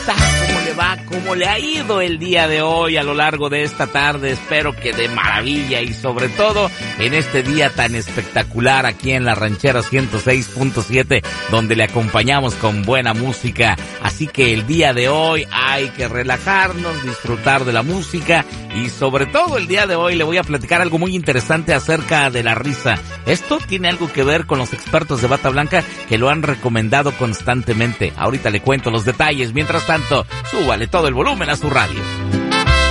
está? ¿Cómo le va? ¿Cómo le ha ido el día de hoy a lo largo de esta tarde? Espero que de maravilla y sobre todo en este día tan espectacular aquí en La Ranchera 106.7, donde le acompañamos con buena música. Así que el día de hoy hay que relajarnos, disfrutar de la música y sobre todo el día de hoy le voy a platicar algo muy interesante acerca de la risa. Esto tiene algo que ver con los expertos de Bata Blanca que lo han recomendado constantemente. Ahorita le cuento los detalles. Mientras tanto, súbale todo el volumen a su radio.